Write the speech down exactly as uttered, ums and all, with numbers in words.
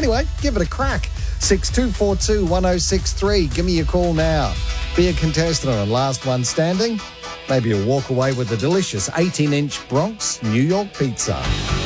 Anyway, give it a crack. six two four two one oh six three. Give me a call now. Be a contestant on Last One Standing. Maybe you'll walk away with a delicious eighteen-inch Bronx New York pizza.